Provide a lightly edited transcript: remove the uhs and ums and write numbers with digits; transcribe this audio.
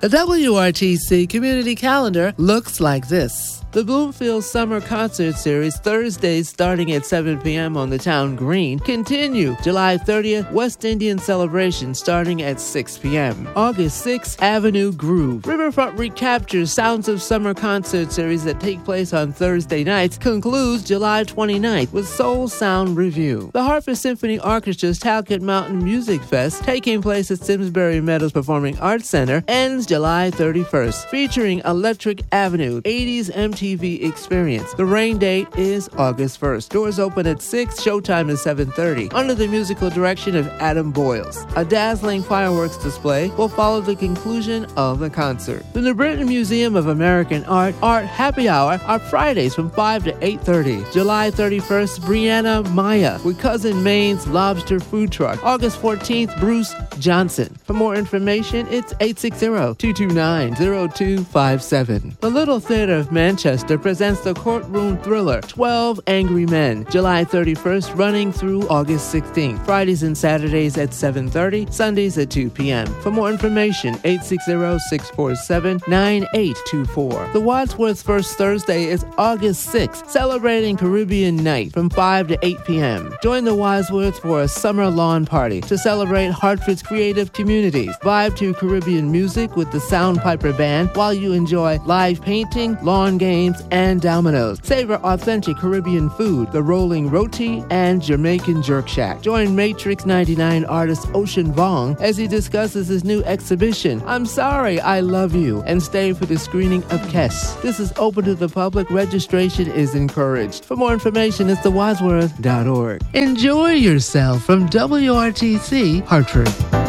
The WRTC community calendar looks like this. The Bloomfield Summer Concert Series, Thursdays starting at 7 p.m. on the town green, continue. July 30th, West Indian Celebration starting at 6 p.m. August 6th, Avenue Groove. Riverfront recaptures Sounds of Summer Concert Series that take place on Thursday nights, concludes July 29th with Soul Sound Review. The Hartford Symphony Orchestra's Talcott Mountain Music Fest, taking place at Simsbury Meadows Performing Arts Center, ends July 31st, featuring Electric Avenue, 80s MTV Experience. The rain date is August 1st. Doors open at 6, showtime is 7:30. Under the musical direction of Adam Boyles. A dazzling fireworks display will follow the conclusion of the concert. The New Britain Museum of American Art Happy Hour are Fridays from 5 to 8:30. July 31st, Brianna Maya with Cousin Maine's Lobster Food Truck. August 14th, Bruce Johnson. For more information, it's 860-229-0257. The Little Theater of Manchester presents the courtroom thriller 12 Angry Men, July 31st, running through August 16th. Fridays and Saturdays at 7:30, Sundays at 2 p.m. For more information, 860-647-9824. The Wadsworth First Thursday is August 6th, celebrating Caribbean Night from 5 to 8 p.m. Join the Wadsworth for a summer lawn party to celebrate Hartford's creative communities. Vibe to Caribbean music with the Soundpiper Band while you enjoy live painting, lawn games, and dominoes. Savor authentic Caribbean food, the rolling roti and Jamaican jerk shack. Join Matrix 99 artist Ocean Vong as he discusses his new exhibition, I'm Sorry, I Love You, and stay for the screening of Kes. This is open to the public. Registration is encouraged. For more information, it's thewadsworth.org. Enjoy yourself from WRTC Hartford.